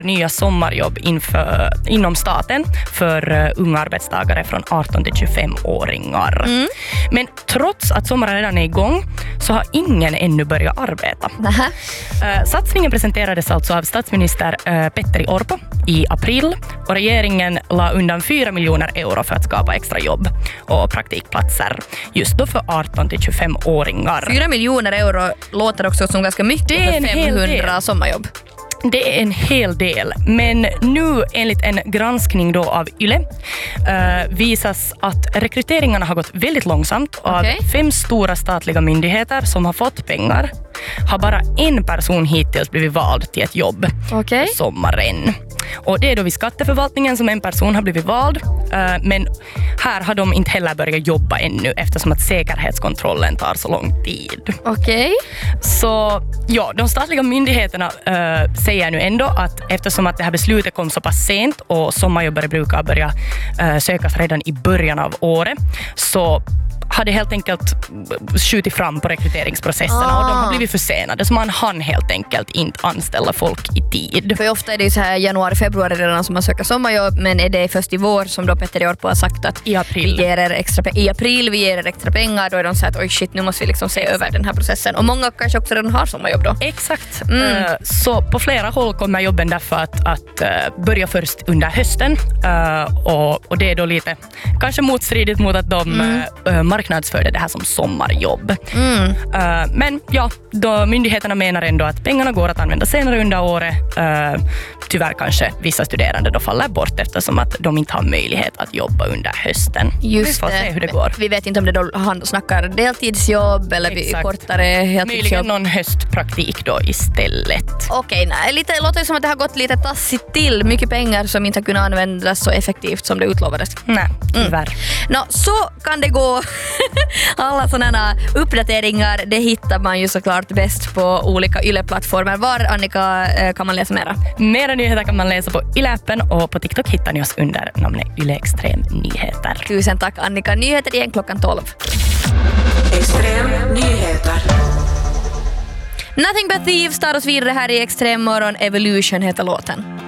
nya sommarjobb inom staten för unga arbetstagare från 18 till 25-åringar. Men trots att sommaren redan är igång så har ingen ännu börjat arbeta. Satsningen presenterades alltså av statsminister Petteri Orpo i april och regeringen la undan 4 miljoner euro för att skapa extra jobb och praktikplatser just då för 18 till 25-åringar. 4 miljoner euro låter också som ganska mycket för 500 sommarjobb. Det är en hel del, men nu enligt en granskning då av YLE visas att rekryteringarna har gått väldigt långsamt och av 5 stora statliga myndigheter som har fått pengar har bara en person hittills blivit vald till ett jobb för sommaren. Och det är då vid skatteförvaltningen som en person har blivit vald, men här har de inte heller börjat jobba ännu eftersom att säkerhetskontrollen tar så lång tid. Så ja, de statliga myndigheterna säger nu ändå att eftersom att det här beslutet kom så pass sent och sommarjobbare brukar börja sökas redan i början av året, så hade helt enkelt skjutit fram på rekryteringsprocesserna och de har blivit försenade, så man hann helt enkelt inte anställa folk i tid. För ofta är det ju så här januari, februari redan som man söker sommarjobb, men är det först i vår som då Petteri Orpo har sagt att i april vi ger er extra pengar, då är de så här att oj shit, nu måste vi liksom se över den här processen. Och många kanske också redan har sommarjobb då. Exakt. Så på flera håll kommer jobben därför att börja först under hösten och det är då lite kanske motstridigt mot att de marknadsförde det här som sommarjobb. Men ja, då myndigheterna menar ändå att pengarna går att använda senare under året. Tyvärr kanske vissa studerande då faller bort eftersom att de inte har möjlighet att jobba under hösten. Just vi får se hur det går. Vi vet inte om det då han snackar deltidsjobb eller kortare heltidsjobb. Möjligen någon höstpraktik då istället. Låter det som att det har gått lite tassigt till. Mycket pengar som inte har kunnat användas så effektivt som det utlovades. Nej, tyvärr. Så kan det gå. Alla sådana uppdateringar, det hittar man ju såklart bäst på olika YLE-plattformar. Var, Annika, kan man läsa mera? Mera nyheter kan man läsa på YLE-appen och på TikTok hittar ni oss under namnet YLE Extrem Nyheter. Tusen tack, Annika. Nyheter igen klockan 12. Extrem Nyheter. Nothing but thieves tar oss vidare här i Extrem morgon. Evolution heter låten.